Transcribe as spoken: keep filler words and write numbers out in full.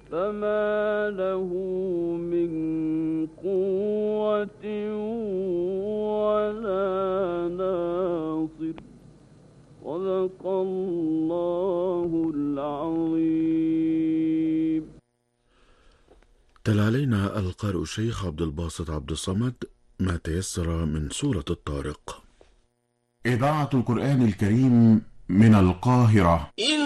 فما له من قوة ولا ناصر. صدق الله العظيم. تلا علينا القارئ الشيخ عبد الباسط عبد الصمد ما تيسر من سورة الطارق. إذاعة القرآن الكريم من القاهرة.